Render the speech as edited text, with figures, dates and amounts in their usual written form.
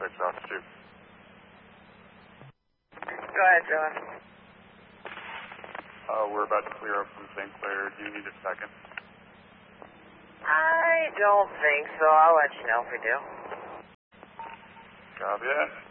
6 off 2. Go ahead, John. We're about to clear up from St. Clair. Do you need a second? I don't think so. I'll let you know if we do. Copy that.